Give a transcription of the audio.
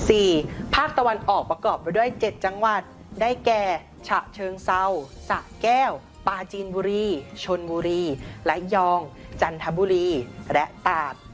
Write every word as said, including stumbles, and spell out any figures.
สี่ ภาคตะวันออกประกอบไปด้วยเจ็ดจังหวัดได้แก่ฉะเชิงเทราสระแก้วปราจีนบุรีชลบุรีระยองจันทบุรีและตราด